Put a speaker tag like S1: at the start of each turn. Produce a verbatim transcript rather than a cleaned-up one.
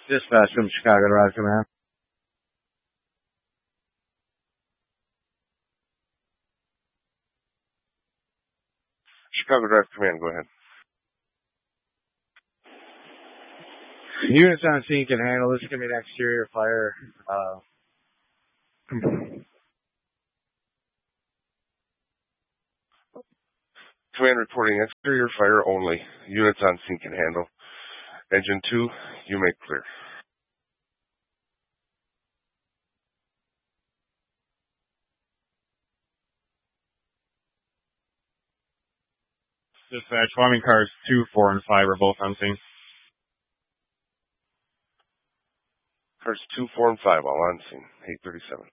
S1: Dispatch from Chicago to Rock Command.
S2: Chicago Drive Command, go ahead.
S1: Units on scene can handle this. Is going to be an exterior fire. Uh,
S2: Command reporting exterior fire only. Units on scene can handle. Engine two, you may clear.
S3: Dispatch, Wyoming cars two, four, and five are both on scene.
S2: Cars two, four, and five all on scene. eight thirty-seven.